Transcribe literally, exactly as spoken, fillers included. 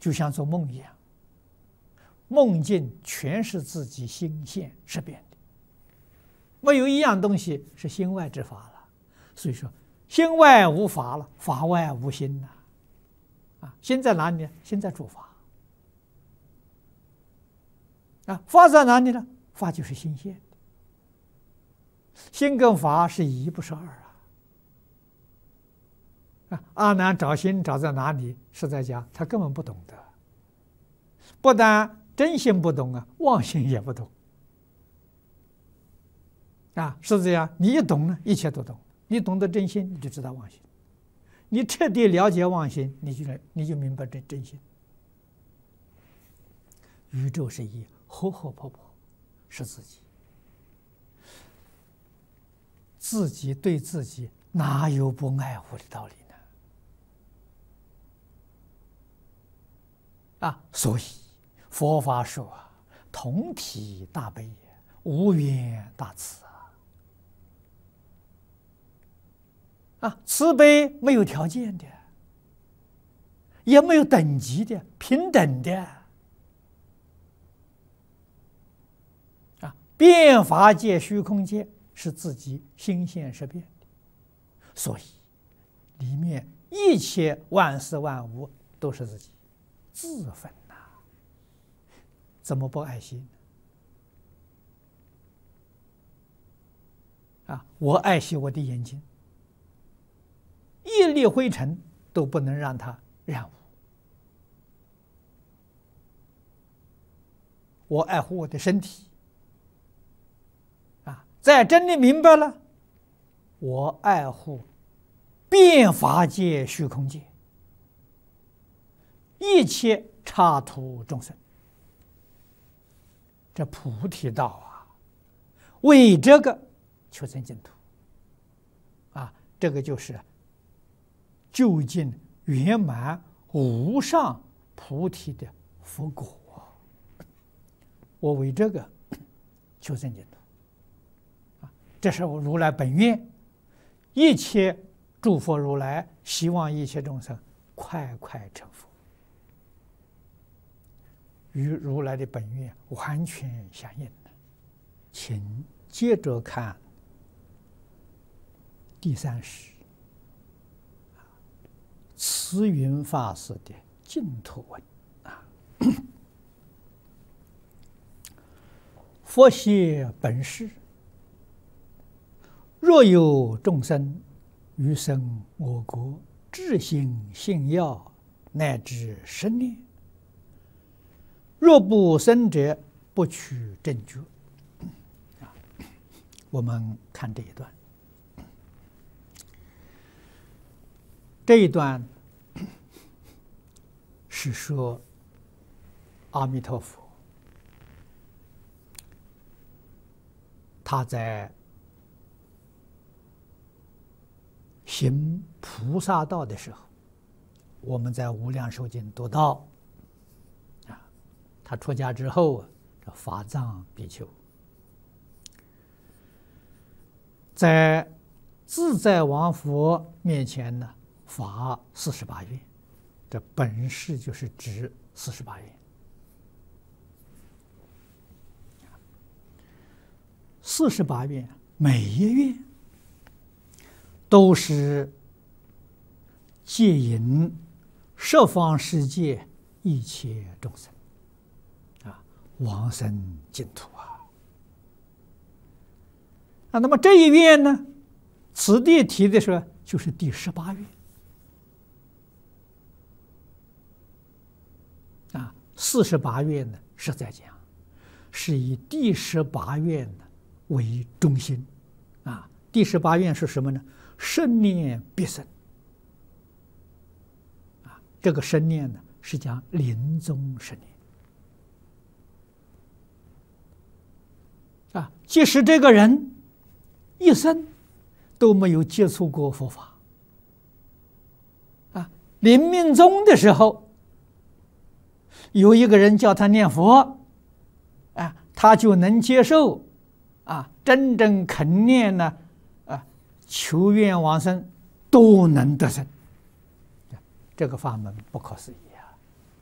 就像做梦一样，梦境全是自己心现识变的，没有一样东西是心外之法了。所以说，心外无法了，法外无心呐。啊，心在哪里呢？心在诸法。啊，法在哪里呢？法就是心现的，心跟法是一，不是二啊。啊，阿难找心找在哪里？是在讲他根本不懂得，不但真心不懂啊，妄心也不懂。啊，是这样。你一懂呢，一切都懂。你懂得真心，你就知道妄心。你彻底了解妄心，你就你就明白真真心。宇宙是一，活活泼泼是自己，自己对自己哪有不爱护的道理呢？啊，所以佛法说啊，同体大悲也，无缘大慈啊。啊，慈悲没有条件的，也没有等级的，平等的。啊，变法界、虚空界是自己心现识变的，所以里面一切万事万物都是自己自分呐、啊，怎么不爱惜呢？啊，我爱惜我的眼睛。一粒灰尘都不能让它染污。我爱护我的身体，啊，在真理明白了，我爱护变法界、虚空界，一切刹土众生。这菩提道啊，为这个求生净土，啊，这个就是究竟圆满无上菩提的佛果。我为这个求生净土，啊，这是我如来本愿。一切诸佛如来希望一切众生快快成佛，与如来的本愿完全相应的。请接着看第三十。慈云法师的净土文啊，佛谢本师，若有众生于生我国至心信要，乃至十念，若不生者，不取正觉。啊，我们看这一段，这一段是说阿弥陀佛他在行菩萨道的时候，我们在无量寿经读到啊，他出家之后这法藏比丘在自在王佛面前呢发四十八愿，这本是就是指四十八愿。四十八愿每一愿都是戒引十方世界一切众生啊往生净土啊。啊，那么这一愿呢，此地提的说就是第十八愿。啊，四十八愿呢是在讲，是以第十八愿呢为中心。啊，第十八愿是什么呢？十念必生。啊，这个十念呢是讲临终十年。啊，即使这个人一生都没有接触过佛法，啊，临命终的时候，有一个人叫他念佛，啊，他就能接受，啊，真正肯念呢，啊，求愿往生都能得生，这个法门不可思议。